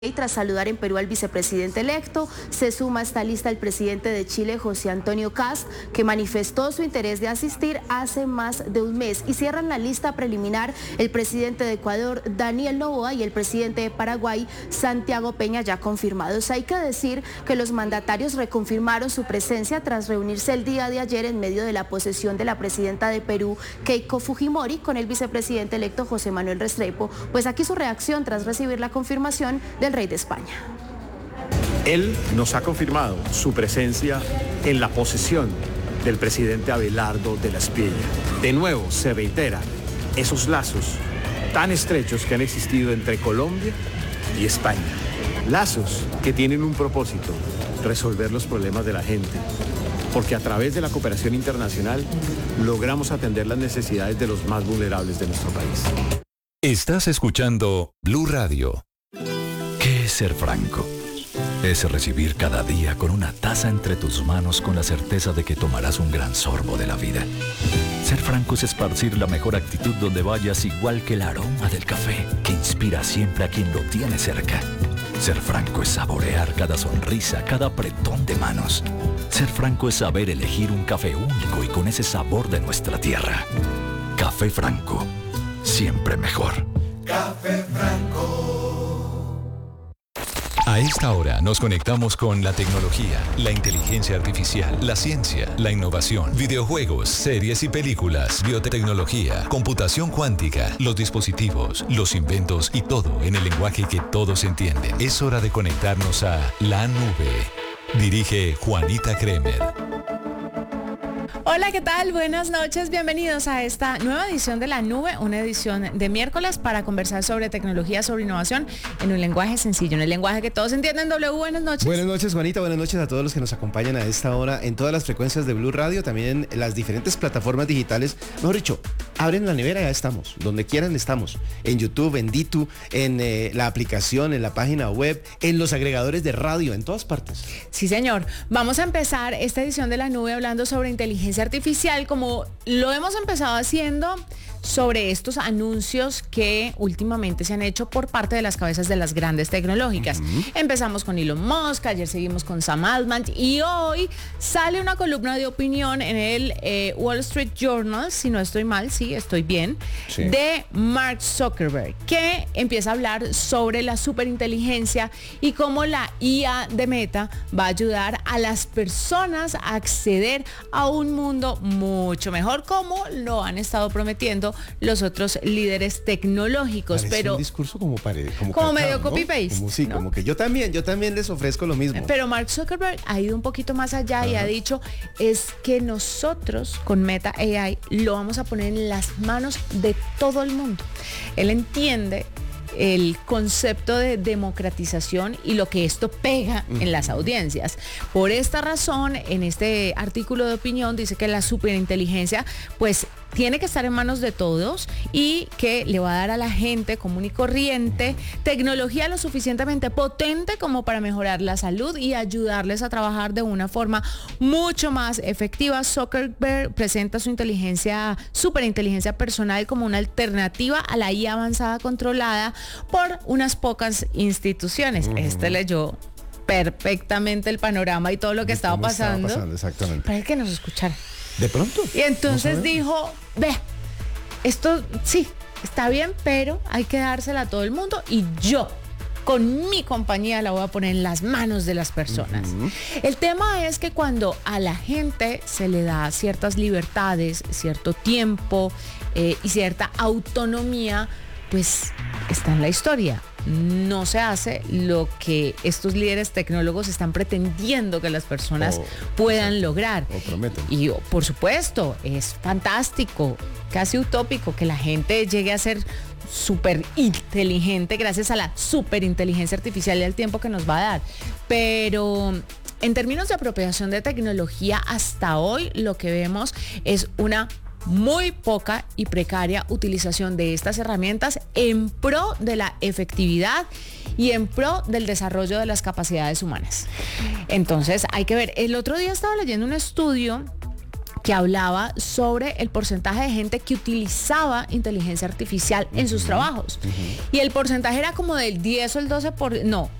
Y tras saludar en Perú al vicepresidente electo, se suma a esta lista el presidente de Chile, José Antonio Kast, que manifestó su interés de asistir hace más de un mes. Y cierran la lista preliminar el presidente de Ecuador, Daniel Noboa, y el presidente de Paraguay, Santiago Peña, ya confirmados. Hay que decir que los mandatarios reconfirmaron su presencia tras reunirse el día de ayer en medio de la posesión de la presidenta de Perú, Keiko Fujimori, con el vicepresidente electo, José Manuel Restrepo. Pues aquí su reacción tras recibir la confirmación del rey de España. Él nos ha confirmado su presencia en la posesión del presidente Abelardo de la Espriella. De nuevo se reiteran esos lazos tan estrechos que han existido entre Colombia y España. Lazos que tienen un propósito: resolver los problemas de la gente. Porque a través de la cooperación internacional logramos atender las necesidades de los más vulnerables de nuestro país. Estás escuchando Blue Radio. ¿Qué es ser franco? Es recibir cada día con una taza entre tus manos con la certeza de que tomarás un gran sorbo de la vida. Ser franco es esparcir la mejor actitud donde vayas, igual que el aroma del café que inspira siempre a quien lo tiene cerca. Ser franco es saborear cada sonrisa, cada apretón de manos. Ser franco es saber elegir un café único y con ese sabor de nuestra tierra. Café Franco, siempre mejor. Café Franco. A esta hora nos conectamos con la tecnología, la inteligencia artificial, la ciencia, la innovación, videojuegos, series y películas, biotecnología, computación cuántica, los dispositivos, los inventos y todo en el lenguaje que todos entienden. Es hora de conectarnos a La Nube. Dirige Juanita Kremer. Hola, ¿qué tal? Buenas noches, bienvenidos a esta nueva edición de La Nube, una edición de miércoles para conversar sobre tecnología, sobre innovación en un lenguaje sencillo, en el lenguaje que todos entienden. W, buenas noches. Buenas noches, Juanita, buenas noches a todos los que nos acompañan a esta hora en todas las frecuencias de Blue Radio, también en las diferentes plataformas digitales. Mejor dicho, abren la nevera, ya estamos, donde quieran estamos, en YouTube, en Ditu, en la aplicación, en la página web, en los agregadores de radio, en todas partes. Sí, señor. Vamos a empezar esta edición de La Nube hablando sobre inteligencia artificial, como lo hemos empezado haciendo sobre estos anuncios que últimamente se han hecho por parte de las cabezas de las grandes tecnológicas. Empezamos con Elon Musk, ayer seguimos con Sam Altman y hoy sale una columna de opinión en el Wall Street Journal, si no estoy mal, sí, estoy bien, sí, de Mark Zuckerberg, que empieza a hablar sobre la superinteligencia y cómo la IA de Meta va a ayudar a las personas a acceder a un mundo mucho mejor, como lo han estado prometiendo los otros líderes tecnológicos. Parece pero un discurso como medio ¿no? copy-paste, como, sí, ¿no? Como que yo también les ofrezco lo mismo. Pero Mark Zuckerberg ha ido un poquito más allá. Ajá. Y ha dicho es que nosotros con Meta AI lo vamos a poner en las manos de todo el mundo. Él entiende el concepto de democratización y lo que esto pega en las audiencias. Por esta razón, en este artículo de opinión dice que la superinteligencia pues tiene que estar en manos de todos y que le va a dar a la gente común y corriente tecnología lo suficientemente potente como para mejorar la salud y ayudarles a trabajar de una forma mucho más efectiva. Zuckerberg presenta su superinteligencia personal como una alternativa a la IA avanzada controlada por unas pocas instituciones. Este leyó perfectamente el panorama y todo lo que estaba pasando. Exactamente. Para que nos escuchara. De pronto. Y entonces dijo, ve, esto sí, está bien, pero hay que dársela a todo el mundo y yo, con mi compañía, la voy a poner en las manos de las personas. El tema es que cuando a la gente se le da ciertas libertades, cierto tiempo y cierta autonomía, pues está en la historia. No se hace lo que estos líderes tecnólogos están pretendiendo que las personas puedan lograr. O prometen. Y por supuesto, es fantástico, casi utópico que la gente llegue a ser súper inteligente gracias a la superinteligencia artificial y al tiempo que nos va a dar. Pero en términos de apropiación de tecnología, hasta hoy lo que vemos es una muy poca y precaria utilización de estas herramientas en pro de la efectividad y en pro del desarrollo de las capacidades humanas. Entonces hay que ver, el otro día estaba leyendo un estudio que hablaba sobre el porcentaje de gente que utilizaba inteligencia artificial en sus trabajos. Y el porcentaje era como del 10 o el 12%, no,